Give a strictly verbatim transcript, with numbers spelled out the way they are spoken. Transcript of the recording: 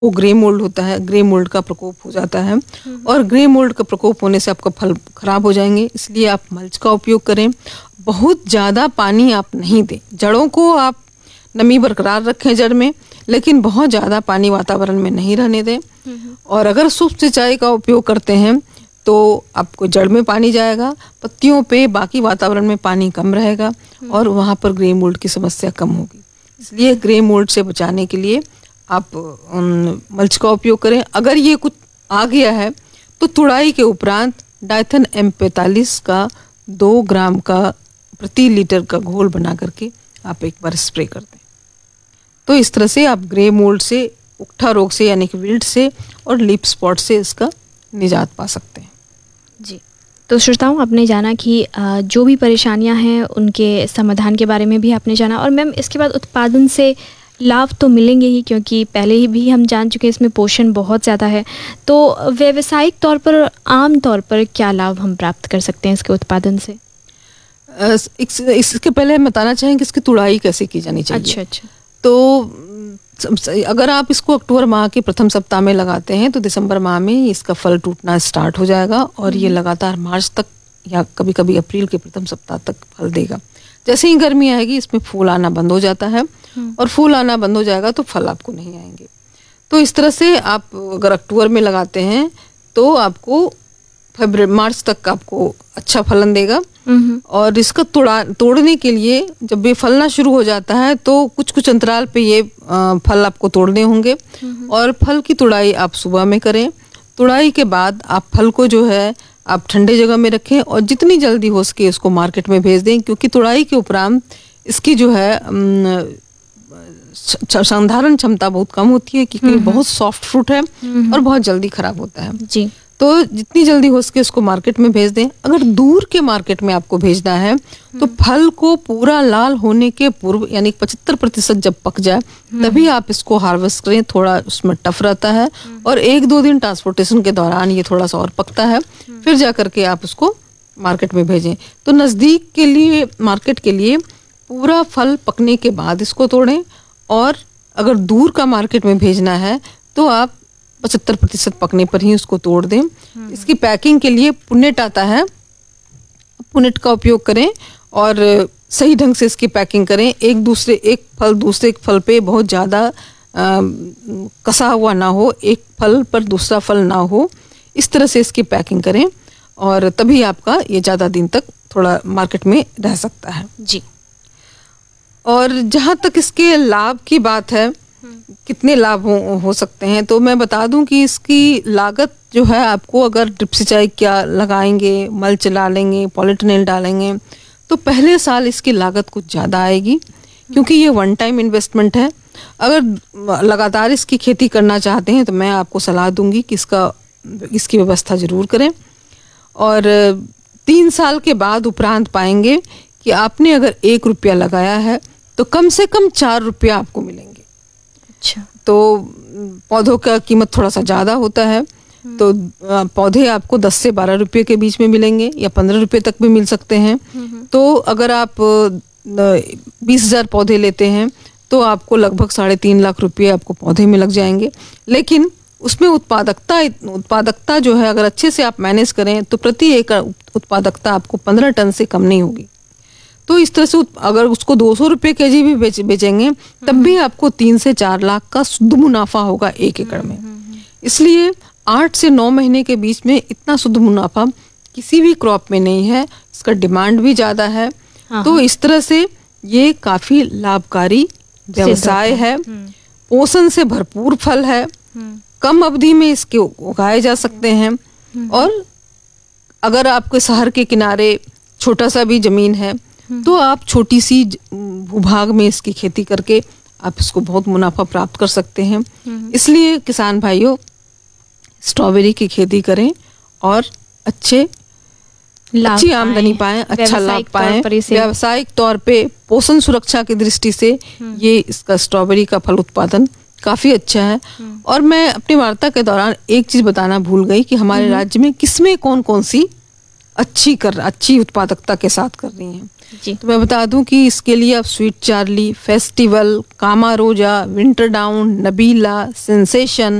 वो grey mould होता है, ग्रे मोल्ड का प्रकोप हो जाता है और ग्रे मोल्ड का प्रकोप होने से आपका फल खराब हो जाएंगे। इसलिए आप मल्च का उपयोग करें। बहुत ज़्यादा पानी आप नहीं दें, जड़ों को आप नमी बरकरार रखें जड़ में, लेकिन बहुत ज़्यादा पानी वातावरण में नहीं रहने दें। और अगर सूक्ष्म सिंचाई का उपयोग करते हैं तो आपको जड़ में पानी जाएगा, पत्तियों पे बाकी वातावरण में पानी कम रहेगा और वहाँ पर ग्रे मोल्ड की समस्या कम होगी। इसलिए ग्रे मोल्ड से बचाने के लिए आप मल्च का उपयोग करें। अगर ये कुछ आ गया है तो तुड़ाई के उपरांत डाइथन एम पैंतालीस का दो ग्राम का प्रति लीटर का घोल बना करके आप एक बार स्प्रे कर दें। तो इस तरह से आप ग्रे मोल्ड से, उकठा रोग से यानी कि विल्ट से और लीफ स्पॉट से इसका निजात पा सकते हैं। जी, तो श्रोताओं, आपने जाना कि जो भी परेशानियां हैं उनके समाधान के बारे में भी आपने जाना। और मैम, इसके बाद उत्पादन से लाभ तो मिलेंगे ही, क्योंकि पहले ही भी हम जान चुके हैं इसमें पोषण बहुत ज़्यादा है। तो व्यावसायिक तौर पर, आम तौर पर क्या लाभ हम प्राप्त कर सकते हैं इसके उत्पादन से? इस, इसके पहले हम बताना चाहेंगे कि इसकी तुड़ाई कैसे की जानी चाहिए। अच्छा अच्छा। तो अगर आप इसको अक्टूबर माह के प्रथम सप्ताह में लगाते हैं तो दिसंबर माह में इसका फल टूटना स्टार्ट हो जाएगा और ये लगातार मार्च तक या कभी कभी अप्रैल के प्रथम सप्ताह तक फल देगा। जैसे ही गर्मी आएगी इसमें फूल आना बंद हो जाता है और फूल आना बंद हो जाएगा तो फल आपको नहीं आएंगे। तो इस तरह से आप अगर अक्टूबर में लगाते हैं तो आपको फरवरी मार्च तक आपको अच्छा फलन देगा। और इसका तोड़ा तोड़ने के लिए जब ये फलना शुरू हो जाता है तो कुछ कुछ अंतराल पे ये फल आपको तोड़ने होंगे और फल की तुड़ाई आप सुबह में करें। तुड़ाई के बाद आप फल को जो है आप ठंडे जगह में रखें और जितनी जल्दी हो सके उसको मार्केट में भेज दें, क्योंकि तुड़ाई के उपरांत इसकी जो है संधारण क्षमता बहुत कम होती है, क्योंकि बहुत सॉफ्ट फ्रूट है और बहुत जल्दी खराब होता है। जी, तो जितनी जल्दी हो सके उसको मार्केट में भेज दें। अगर दूर के मार्केट में आपको भेजना है तो फल को पूरा लाल होने के पूर्व यानी पचहत्तर प्रतिशत जब पक जाए तभी आप इसको हार्वेस्ट करें। थोड़ा उसमें टफ रहता है और एक दो दिन ट्रांसपोर्टेशन के दौरान ये थोड़ा सा और पकता है, फिर जा करके आप उसको मार्केट में भेजें। तो नज़दीक के लिए मार्केट के लिए पूरा फल पकने के बाद इसको तोड़ें और अगर दूर का मार्केट में भेजना है तो आप पचहत्तर प्रतिशत पकने पर ही उसको तोड़ दें। इसकी पैकिंग के लिए पुनेट आता है, पुनेट का उपयोग करें और सही ढंग से इसकी पैकिंग करें। एक दूसरे एक फल दूसरे फल पे बहुत ज़्यादा कसा हुआ ना हो, एक फल पर दूसरा फल ना हो, इस तरह से इसकी पैकिंग करें और तभी आपका ये ज़्यादा दिन तक थोड़ा मार्केट में रह सकता है। जी, और जहाँ तक इसके लाभ की बात है, कितने लाभ हो, हो सकते हैं, तो मैं बता दूं कि इसकी लागत जो है आपको अगर ड्रिप सिंचाई क्या लगाएंगे, मल्च डालेंगे, पॉलीटनेल डालेंगे तो पहले साल इसकी लागत कुछ ज़्यादा आएगी, क्योंकि ये वन टाइम इन्वेस्टमेंट है। अगर लगातार इसकी खेती करना चाहते हैं तो मैं आपको सलाह दूंगी कि इसका इसकी व्यवस्था ज़रूर करें और तीन साल के बाद उपरांत पाएंगे कि आपने अगर एक रुपया लगाया है तो कम से कम चार रुपया आपको मिलेंगे। अच्छा, तो पौधों का कीमत थोड़ा सा ज़्यादा होता है तो पौधे आपको दस से बारह रुपये के बीच में मिलेंगे या पंद्रह रुपये तक भी मिल सकते हैं। तो अगर आप बीस हजार पौधे लेते हैं तो आपको लगभग साढ़े तीन लाख रुपये आपको पौधे में लग जाएंगे। लेकिन उसमें उत्पादकता उत्पादकता जो है अगर अच्छे से आप मैनेज करें तो प्रति एकड़ उत्पादकता आपको पंद्रह टन से कम नहीं होगी। तो इस तरह से अगर उसको दो सौ रुपये के जी भी बेच बेचेंगे तब भी आपको तीन से चार लाख का शुद्ध मुनाफा होगा एक एकड़ में। इसलिए आठ से नौ महीने के बीच में इतना शुद्ध मुनाफा किसी भी क्रॉप में नहीं है, इसका डिमांड भी ज़्यादा है। तो इस तरह से ये काफ़ी लाभकारी व्यवसाय है, पोषण से भरपूर फल है, कम अवधि में इसके उगाए जा सकते हैं और अगर आपके शहर के किनारे छोटा सा भी जमीन है तो आप छोटी सी भूभाग में इसकी खेती करके आप इसको बहुत मुनाफा प्राप्त कर सकते हैं। इसलिए किसान भाइयों स्ट्रॉबेरी की खेती करें और अच्छे अच्छी आमदनी पाएं, अच्छा लाभ पाएं। व्यावसायिक तौर पे पोषण सुरक्षा की दृष्टि से ये इसका स्ट्रॉबेरी का फल उत्पादन काफी अच्छा है। और मैं अपनी वार्ता के दौरान एक चीज बताना भूल गई कि हमारे राज्य में किस्में कौन कौन सी अच्छी कर अच्छी उत्पादकता के साथ कर रही हैं। जी। तो मैं बता दूं कि इसके लिए आप स्वीट चार्ली, फेस्टिवल, कामा रोजा, विंटर डाउन, नबीला, सेंसेशन,